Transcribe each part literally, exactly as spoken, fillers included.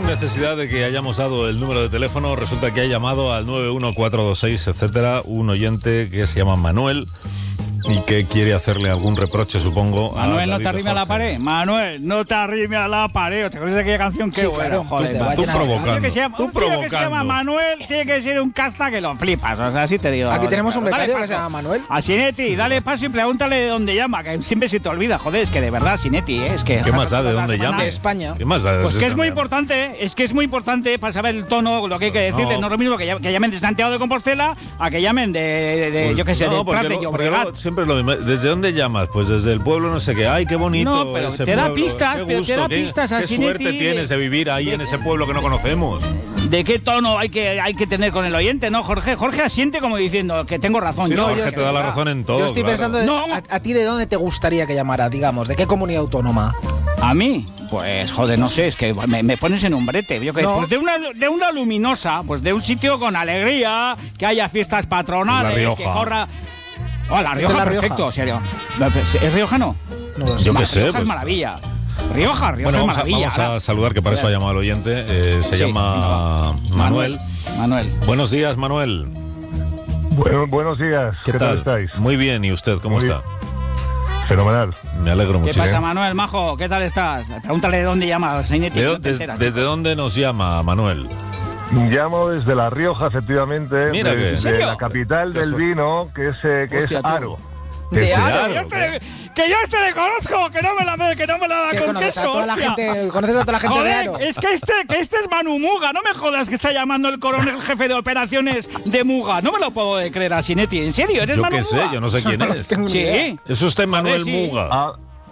necesidad de que hayamos dado el número de teléfono, resulta que ha llamado al nueve uno cuatro dos seis, etcétera, un oyente que se llama Manuel y que quiere hacerle algún reproche, supongo. Manuel, no te arrime a la pared. Manuel, no te arrime a la pared. ¿Te acuerdas de aquella canción? Qué Sí, bueno, claro, joder. Tú, tú provocando. Que se llama, Tú un tío que se provocando. llama Manuel tiene que ser un casta que lo flipas. O sea, así te digo. Aquí tenemos un Dale becario que paso. se llama Manuel. A Sinetti, dale paso y pregúntale de dónde llama, que siempre se te olvida. Joder, es que de verdad, Sinetti, ¿eh? es que. ¿Qué más da de toda la dónde semana- llama? De España. ¿Qué más da? Pues que es muy Esa mierda. importante, es que es muy importante para saber el tono, lo que hay que decirle. No. No, es lo mismo que, ll- que llamen de Santiago de Compostela a que llamen de, de, de, Pues yo qué sé, no, de porque Prat de lo- porque Llobregat. lo- siempre es lo mismo. ¿Desde dónde llamas? Pues desde el pueblo no sé qué. Ay, qué bonito. No, pero ese te da pueblo. pistas, Qué pero te gusto, da qué- pistas a Qué Sinetti suerte tienes de vivir ahí en ese pueblo que no conocemos. ¿De qué tono hay que, hay que tener con el oyente, no, Jorge? Jorge asiente como diciendo que tengo razón. Sí, yo, Jorge yo- te da la razón en todo. Yo estoy claro. pensando, de- No. a, a ti de dónde te gustaría que llamara, digamos, de qué comunidad autónoma. ¿A mí? Pues, joder, no sé, es que me, me pones en un brete. Yo que, No. Pues de una, de una luminosa, pues de un sitio con alegría, que haya fiestas patronales, La Rioja. que corra... Oh, la Rioja, La Rioja. perfecto, serio. ¿Es riojano? No lo sé. Yo Va, qué sé. Rioja pues- es maravilla. Rioja, Rioja Bueno, es vamos, a, maravilla. vamos a ahora. saludar, que para eso ha llamado el oyente. Eh, se Sí, llama venga, va. Manuel. Manuel. Buenos días, Manuel. Bueno, buenos días. ¿Qué, ¿Qué, tal? estáis? Muy bien, ¿y usted cómo Muy está? Fenomenal. Me alegro ¿Qué mucho. pasa, Manuel, majo? ¿Qué tal estás? Pregúntale de dónde llama Sinetti. ¿De no dó- te des- enteras, ¿Desde chico. dónde nos llama, Manuel? Llamo desde La Rioja, efectivamente, Mira de, que- ¿En de serio? la capital Qué del suerte. vino, que es, eh, que Hostia, es tú. Aro. De Desde Aro. Aro, Que yo este ¿qué? le, que yo este le conozco, que no me la, que no me la da Que con conoces a queso, toda la hostia. gente, conoces a toda la gente de Joder, Aro. es que este, que este es Manu Muga, no me jodas que está llamando el coronel jefe de operaciones de Muga. No me lo puedo creer a Sinetti. ¿En serio? ¿Eres Yo Manu qué sé, Muga? yo no sé quién No es. tengo ni idea. Sí. ¿Es usted Manuel sí. Muga? A,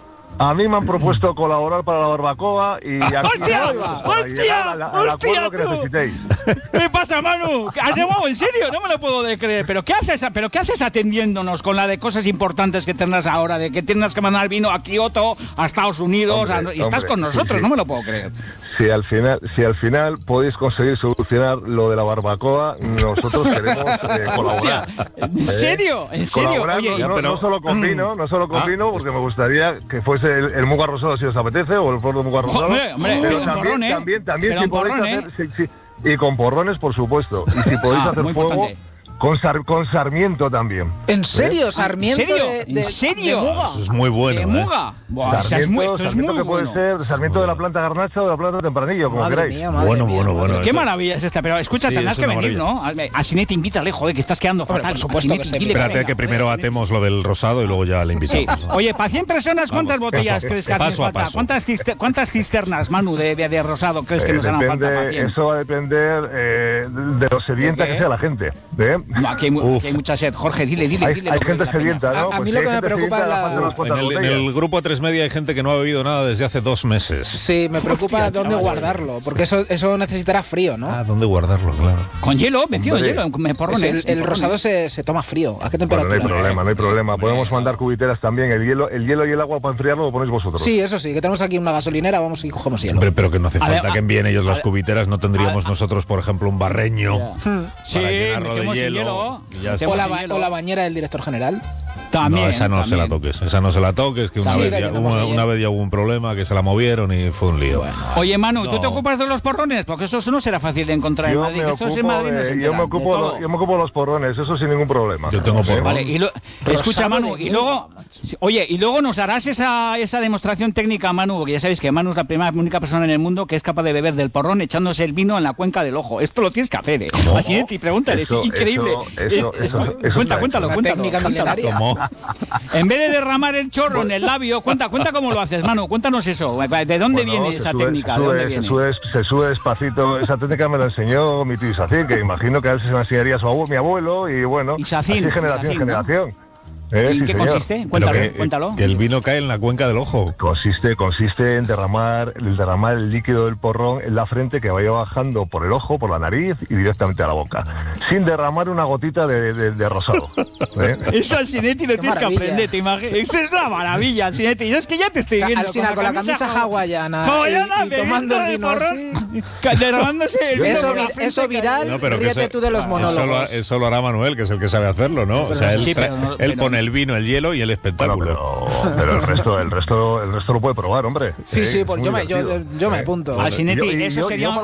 a mí me han propuesto colaborar para la barbacoa y aquí ¡Hostia! estamos para ¡Hostia! llegar al- al ¡Hostia, acuerdo que tú! necesitéis. ¿Qué pasa, Manu? ¿Has llamado en serio? No me lo puedo de creer. ¿Pero qué haces, pero qué haces atendiéndonos con la de cosas importantes que tendrás ahora? De que tienes que mandar vino a Kioto, a Estados Unidos, Hombre, a- y estás hombre, con nosotros. sí, sí. No me lo puedo creer. Si al final, si al final podéis conseguir solucionar lo de la barbacoa, nosotros queremos eh, colaborar. ¿En serio? ¿En serio? Colaborando, Oye, no, pero- no solo con vino, no solo con Ah. vino, porque me gustaría que fuese el, el Muga Rosado si os apetece, o el Flor de Muga Rosado. Hombre, hombre, pero con también, porrón, ¿eh? también, también Pero si con podéis porrón, hacer, sí, sí, y con porrones, por supuesto. Y si podéis Ah, hacer muy fuego, importante. con, Sar- con Sarmiento también. ¿En serio? ¿Sarmiento ¿En serio? de, de- ¿En serio? de Muga? Eso es muy bueno, ¿De ¿eh? Muga? Buah, esa es muy- Sarmiento, esto es Sarmiento muy que puede bueno. ser Sarmiento de la planta garnacha o de la planta tempranillo, como Madre queráis. mía, madre Bueno, mía, bueno, madre bueno. Qué eso- maravilla es esta, pero escucha, Sí, tendrás es que una venir, ¿no? A Sinetti, invítale, joder, que estás quedando Hombre, fatal. por supuesto A Sinetti, que estoy dile invitado. Espérate venga, que primero joder, atemos lo del rosado y luego ya le Sí. invitamos. Oye, para cien personas, ¿cuántas Vamos, botellas paso, crees que hacen paso a falta? paso. ¿Cuántas, cister- ¿Cuántas cisternas, Manu, de, de, de rosado crees que Eh, nos harán falta para depende, cien? eso va a depender eh, de lo sedienta ¿De qué? que sea la gente. ¿eh? No, aquí, hay, mu- Uf. aquí hay mucha sed. Jorge, dile, dile, Hay, dile. hay lo que gente vale la pena. sedienta, ¿no? A- a Pues mí si lo hay que me gente preocupa sedienta, es la- le faltan unas En cuantas el, en botellas. el grupo A tres Media hay gente que no ha bebido nada desde hace dos meses. Sí, me preocupa Hostia, dónde chaval. guardarlo, porque eso, eso necesitará frío, ¿no? Ah, ¿dónde guardarlo? Claro. Con hielo, metido en Hombre. hielo, me Es porrones. el, el porrones. rosado se, se toma frío. ¿A qué Bueno, temperatura? no hay problema, no hay problema. Podemos mandar cubiteras también. El hielo, el hielo y el agua para enfriarlo lo ponéis vosotros. Sí, eso sí, que tenemos aquí una gasolinera, vamos y cogemos hielo. Hombre, pero que no hace A ver, falta a- que envíen ellos las a- cubiteras. No tendríamos a- nosotros, por ejemplo, un barreño. Hmm. Sí, para llenarlo de metemos en hielo, hielo. y ya metemos O la, en ba- hielo. o la bañera del director general. También, no, esa no se la también. toques. Esa no se la toques, que una, Sí, vez, la ya, llenamos una, de una hielo. vez ya hubo un problema, que se la movieron y fue un lío. Oye, Manu, ¿tú No. te ocupas de los porrones? Porque eso no será fácil de encontrar en Yo Madrid. me, Estos en ocupo Madrid no se de, yo, enteran me de ocupo todo. lo- yo me ocupo de los porrones, eso sin ningún problema. Yo tengo porrón. Vale, y lo, escucha, Rosado Manu, de y Muga, luego, oye, y luego nos darás esa, esa demostración técnica, Manu, porque ya sabéis que Manu es la primera única persona en el mundo que es capaz de beber del porrón echándose el vino en la cuenca del ojo. Esto lo tienes que hacer, ¿eh? ¿Cómo? Así es, y pregúntale, Eso- es increíble. eso- eso- Eh, eso- escu- eso cuenta, está cuéntalo, Una cuéntalo. técnica cuéntalo. milenaria. ¿Cómo? En vez de derramar el chorro en el labio, cuenta, cuenta cómo lo haces, Manu, cuéntanos eso. ¿De dónde Bueno, viene se esa sube- técnica? Se ¿De sube, dónde se viene? sube, se sube despacito. Esa técnica me la enseñó mi tío Isacín, que imagino que a él se la enseñaría a su abuelo, mi abuelo, y bueno, Isacín, así generación Isacín, en ¿no? generación. Eh, ¿Y sí, en qué señor. consiste? Pero Cuéntalo, que, cuéntalo. que el vino cae en la cuenca del ojo. Consiste, consiste en derramar, el derramar el líquido del porrón en la frente que vaya bajando por el ojo, por la nariz y directamente a la boca, sin derramar una gotita de, de- de rosado. ¿eh? Eso al Sinetti lo Qué tienes que maravilla. aprender, te imaginas. Eso es la maravilla, Sinetti. Yo es que ya te estoy O sea, viendo. Alsina con la camisa hawaiana hawaiana, y- y tomando el bebiendo vino porrón, ca- derramándose el vino Eso, por la vi- frente, eso viral, No, pero que ríete eso- tú de los Eso monólogos. lo, eso lo hará Manuel, que es el que sabe hacerlo, ¿no? O sea, él, sí, tra- pero no- él pero- pone el vino, el hielo y el Bueno, espectáculo. pero, pero el resto, el resto, el resto lo puede probar, hombre. Sí, Eh, sí, es pues muy yo me, yo, divertido. yo me Eh, apunto. Al Sinetti, Y yo- y eso yo- sería. yo